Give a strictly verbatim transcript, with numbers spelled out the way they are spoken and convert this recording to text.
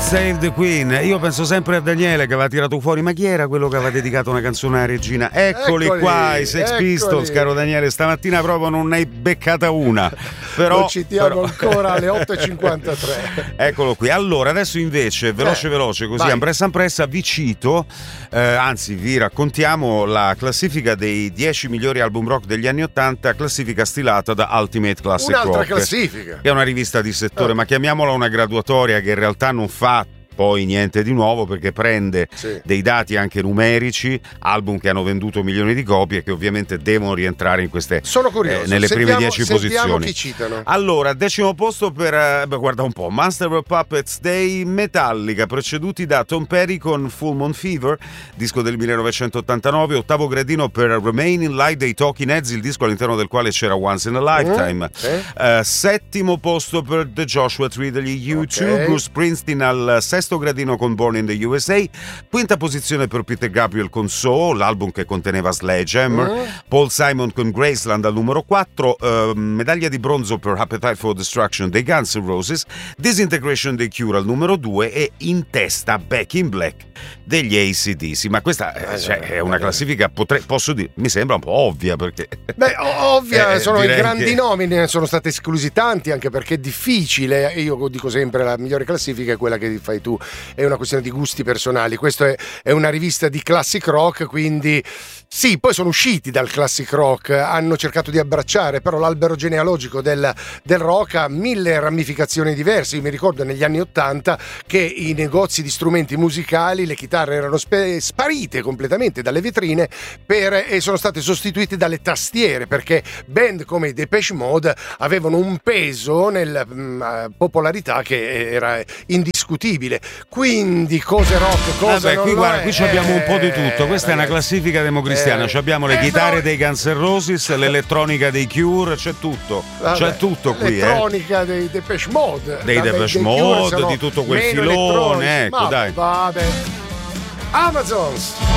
Save the Queen. Io penso sempre a Daniele che aveva tirato fuori, ma chi era quello che aveva dedicato una canzone alla regina? Eccoli, eccoli qua i Sex eccoli. Pistols, caro Daniele, stamattina proprio non ne hai beccata una, però lo citiamo però... ancora alle otto e cinquantatré. Eccolo qui. Allora adesso invece veloce eh, veloce così ampressa ampressa vi cito eh, anzi vi raccontiamo la classifica dei dieci migliori album rock degli anni ottanta, classifica stilata da Ultimate Classic Un'altra Rock, classifica, che è una rivista di settore, eh. ma chiamiamola una graduatoria che in realtà non fa poi niente di nuovo, perché prende sì. dei dati anche numerici, album che hanno venduto milioni di copie e che ovviamente devono rientrare in queste sono curioso, eh, nelle sentiamo, prime dieci posizioni. Chi citano. Allora, decimo posto per eh, beh, guarda un po', Master of Puppets dei Metallica, preceduti da Tom Petty con Full Moon Fever, disco del millenovecentottantanove. Ottavo gradino per Remain in Light dei Talking Heads, il disco all'interno del quale c'era Once in a Lifetime. Mm, eh? uh, settimo posto per The Joshua Tree degli U due, okay. Bruce Springsteen al sesto gradino con Born in the U S A. Quinta posizione per Peter Gabriel con So, l'album che conteneva Sledgehammer. mm. Paul Simon con Graceland al numero quattro. uh, medaglia di bronzo per Appetite for Destruction dei Guns N' Roses. Disintegration dei Cure al numero due e in testa Back in Black degli A C D C. Ma questa eh, cioè, è una classifica, potrei, posso dire, mi sembra un po' ovvia, perché beh, ovvia, eh, sono i grandi che... nomi, ne sono stati esclusi tanti, anche perché è difficile. Io dico sempre la migliore classifica è quella che fai tu, è una questione di gusti personali. Questo è, è una rivista di classic rock, quindi sì, poi sono usciti dal classic rock, hanno cercato di abbracciare però l'albero genealogico del, del rock ha mille ramificazioni diverse. Io mi ricordo negli anni ottanta che i negozi di strumenti musicali, le chitarre erano spe- sparite completamente dalle vetrine per, e sono state sostituite dalle tastiere, perché band come i Depeche Mode avevano un peso nella mh, popolarità che era indiscutibile. Quindi cose rock, cose Vabbè, non qui lo guarda, è. qui abbiamo un po' di tutto. Questa eh, è una classifica democristiana. eh, abbiamo le eh, chitarre no. dei Guns N' Roses, l'elettronica dei Cure, c'è tutto. Vabbè, c'è tutto qui, l'elettronica eh. dei Depeche Mode, dei Depeche Mode, di tutto quel filone, ecco, ma dai. Vabbè. Amazons.